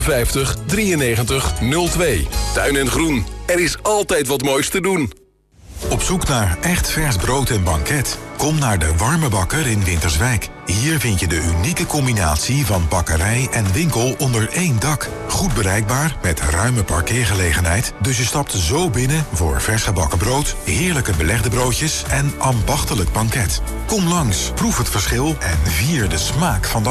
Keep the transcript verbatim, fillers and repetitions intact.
vijftig drieënnegentig nul twee. Tuin en Groen. Er is altijd wat moois te doen. Op zoek naar echt vers brood en banket? Kom naar de Warme Bakker in Winterswijk. Hier vind je de unieke combinatie van bakkerij en winkel onder één dak. Goed bereikbaar, met ruime parkeergelegenheid. Dus je stapt zo binnen voor vers gebakken brood, heerlijke belegde broodjes en ambachtelijk banket. Kom langs, proef het verschil en vier de smaak van de